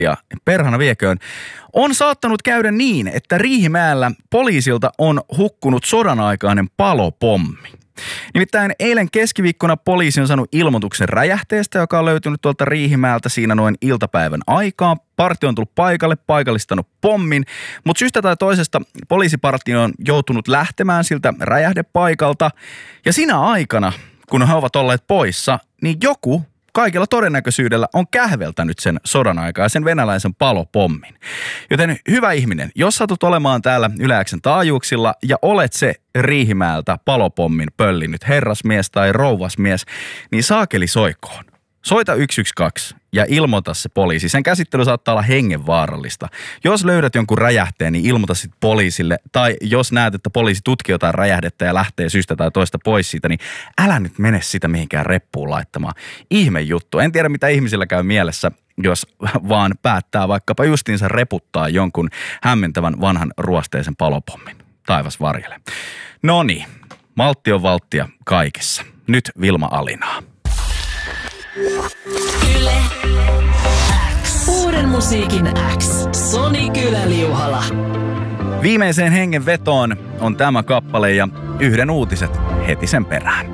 ja perhana vieköön. On saattanut käydä niin, että Riihimäellä poliisilta on hukkunut sodan-aikainen palopommi. Nimittäin eilen keskiviikkona poliisi on saanut ilmoituksen räjähteestä, joka on löytynyt tuolta Riihimäeltä siinä noin iltapäivän aikaa. Partio on tullut paikalle, paikallistanut pommin, mutta syystä tai toisesta poliisipartio on joutunut lähtemään siltä räjähdepaikalta. Ja siinä aikana, kun he ovat olleet poissa, niin joku kaikella todennäköisyydellä on kähveltänyt sen sodan aikaa ja sen venäläisen palopommin. Joten hyvä ihminen, jos satut olemaan täällä Yle X:n taajuuksilla ja olet se Riihimäeltä palopommin pöllinyt herrasmies tai rouvasmies, niin saakeli soikoon. Soita 112 ja ilmoita se poliisi. Sen käsittely saattaa olla hengenvaarallista. Jos löydät jonkun räjähteen, niin ilmoita sitten poliisille. Tai jos näet, että poliisi tutkii jotain räjähdettä ja lähtee syystä tai toista pois siitä, niin älä nyt mene sitä mihinkään reppuun laittamaan. Ihme juttu. En tiedä, mitä ihmisillä käy mielessä, jos vaan päättää vaikkapa justiinsa reputtaa jonkun hämmentävän vanhan ruosteisen palopommin. Taivas varjele. Noniin, maltti on valttia kaikessa. Nyt Vilma Alinaa. Yle X. Uuden musiikin X. Soni Kylä-Liuhala. Viimeiseen hengenvetoon on tämä kappale ja yhden uutiset heti sen perään.